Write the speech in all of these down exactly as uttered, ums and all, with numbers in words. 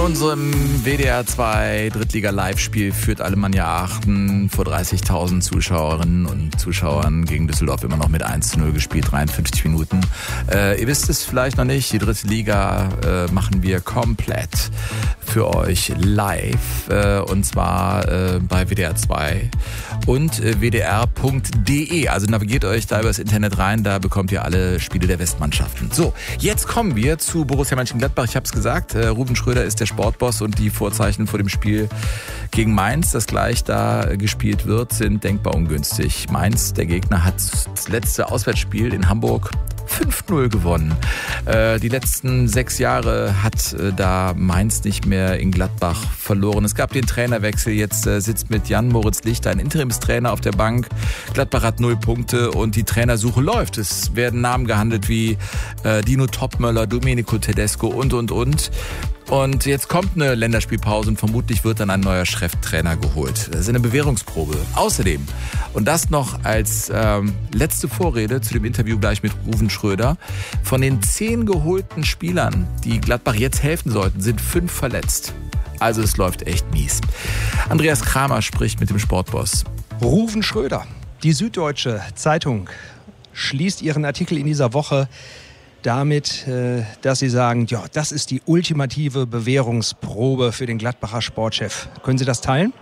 unserem W D R zwei Drittliga-Live-Spiel führt Alemannia Aachen vor dreißigtausend Zuschauerinnen und Zuschauern gegen Düsseldorf immer noch mit eins zu null gespielt, dreiundfünfzig Minuten. Äh, ihr wisst es vielleicht noch nicht, die dritte Liga äh, machen wir komplett für euch live äh, und zwar äh, bei W D R zwei und äh, w d r punkt d e. Also navigiert euch da übers Internet rein, da bekommt ihr alle Spiele der Westmannschaften. So, jetzt kommen wir zu Borussia Mönchengladbach. Ich habe es gesagt, äh, Ruven Schröder ist der Sportboss und die Vorzeichen vor dem Spiel gegen Mainz, das gleich da gespielt wird, sind denkbar ungünstig. Mainz, der Gegner, hat das letzte Auswärtsspiel in Hamburg fünf null gewonnen. Äh, die letzten sechs Jahre hat äh, da Mainz nicht mehr in Gladbach verloren. Es gab den Trainerwechsel. Jetzt äh, sitzt mit Jan-Moritz Lichter ein Interimstrainer auf der Bank. Gladbach hat null Punkte und die Trainersuche läuft. Es werden Namen gehandelt wie äh, Dino Topmöller, Domenico Tedesco und, und, und. Und jetzt kommt eine Länderspielpause und vermutlich wird dann ein neuer Cheftrainer geholt. Das ist eine Bewährungsprobe. Außerdem, und das noch als ähm, letzte Vorrede zu dem Interview gleich mit Ruven Schröder, von den zehn geholten Spielern, die Gladbach jetzt helfen sollten, sind fünf verletzt. Also es läuft echt mies. Andreas Kramer spricht mit dem Sportboss. Ruven Schröder. Die Süddeutsche Zeitung schließt ihren Artikel in dieser Woche damit, dass Sie sagen, ja, das ist die ultimative Bewährungsprobe für den Gladbacher Sportchef. Können Sie das teilen?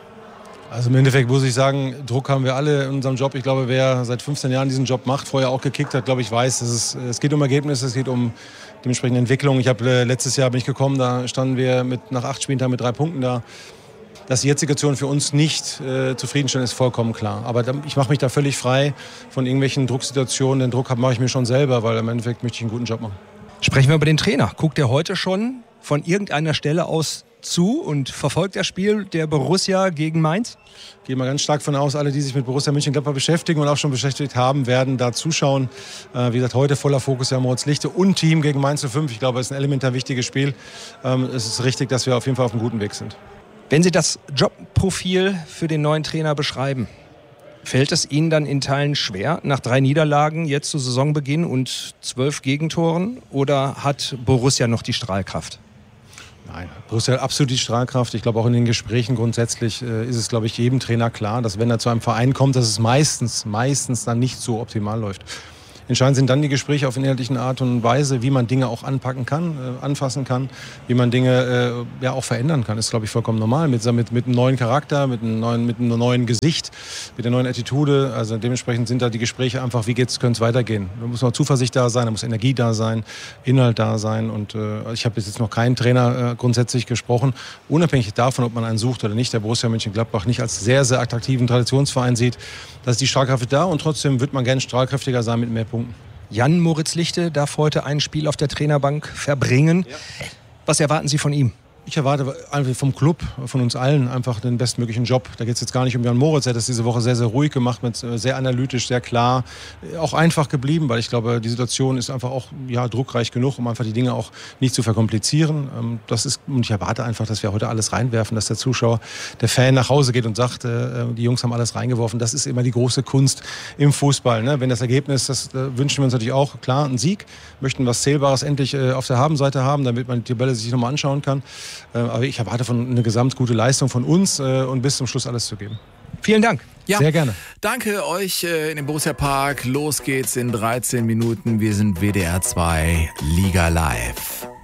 Also im Endeffekt muss ich sagen, Druck haben wir alle in unserem Job. Ich glaube, wer seit fünfzehn Jahren diesen Job macht, vorher auch gekickt hat, glaube ich, weiß, dass es, es geht um Ergebnisse, es geht um dementsprechende Entwicklung. Ich habe letztes Jahr bin ich gekommen, da standen wir mit, nach acht Spieltagen mit drei Punkten da. Dass die jetzige Situation für uns nicht äh, zufriedenstellend ist, vollkommen klar. Aber da, ich mache mich da völlig frei von irgendwelchen Drucksituationen. Den Druck mache ich mir schon selber, weil im Endeffekt möchte ich einen guten Job machen. Sprechen wir über den Trainer. Guckt er heute schon von irgendeiner Stelle aus zu und verfolgt das Spiel der Borussia gegen Mainz? Ich gehe mal ganz stark von aus, alle, die sich mit Borussia Mönchengladbach beschäftigen und auch schon beschäftigt haben, werden da zuschauen. Äh, wie gesagt, heute voller Fokus ja Moritz Lichter und Team gegen Mainz null fünf. Ich glaube, es ist ein elementar wichtiges Spiel. Ähm, es ist richtig, dass wir auf jeden Fall auf einem guten Weg sind. Wenn Sie das Jobprofil für den neuen Trainer beschreiben, fällt es Ihnen dann in Teilen schwer, nach drei Niederlagen jetzt zu Saisonbeginn und zwölf Gegentoren? Oder hat Borussia noch die Strahlkraft? Nein, Borussia hat absolut die Strahlkraft. Ich glaube, auch in den Gesprächen grundsätzlich äh, ist es, glaube ich, jedem Trainer klar, dass wenn er zu einem Verein kommt, dass es meistens, meistens dann nicht so optimal läuft. Entscheidend sind dann die Gespräche auf inhaltlichen Art und Weise, wie man Dinge auch anpacken kann, äh, anfassen kann, wie man Dinge äh, ja auch verändern kann. Das ist, glaube ich, vollkommen normal. Mit, mit, mit einem neuen Charakter, mit einem neuen, mit einem neuen Gesicht, mit der neuen Attitude. Also dementsprechend sind da die Gespräche einfach, wie könnte es weitergehen. Da muss noch Zuversicht da sein, da muss Energie da sein, Inhalt da sein. Und äh, ich habe bis jetzt noch keinen Trainer äh, grundsätzlich gesprochen, unabhängig davon, ob man einen sucht oder nicht, der Borussia Mönchengladbach nicht als sehr, sehr attraktiven Traditionsverein sieht. Da ist die Strahlkraft da und trotzdem wird man gerne strahlkräftiger sein mit mehr Punkten. Jan-Moritz Lichter darf heute ein Spiel auf der Trainerbank verbringen. Ja. Was erwarten Sie von ihm? Ich erwarte vom Club, von uns allen einfach den bestmöglichen Job. Da geht es jetzt gar nicht um Jan Moritz. Er hat das diese Woche sehr, sehr ruhig gemacht, mit sehr analytisch, sehr klar. Auch einfach geblieben, weil ich glaube, die Situation ist einfach auch ja, druckreich genug, um einfach die Dinge auch nicht zu verkomplizieren. Das ist, und ich erwarte einfach, dass wir heute alles reinwerfen, dass der Zuschauer, der Fan nach Hause geht und sagt, die Jungs haben alles reingeworfen. Das ist immer die große Kunst im Fußball. Ne? Wenn das Ergebnis, das wünschen wir uns natürlich auch, klar, einen Sieg. Möchten was Zählbares endlich auf der Habenseite haben, damit man die Tabelle sich nochmal anschauen kann. Aber ich erwarte von eine gesamt gute Leistung von uns äh, und bis zum Schluss alles zu geben. Vielen Dank. Ja, sehr gerne. Danke euch äh, in dem Borussia Park. Los geht's in dreizehn Minuten. Wir sind W D R zwei Liga Live.